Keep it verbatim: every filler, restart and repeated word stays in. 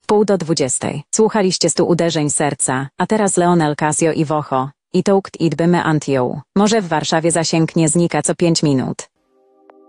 Pół do dwudziestej. Słuchaliście stu uderzeń serca, a teraz Leonel Casio i Wocho. I toukt idbymy Antioł. Może w Warszawie zasięg nie znika co pięć minut.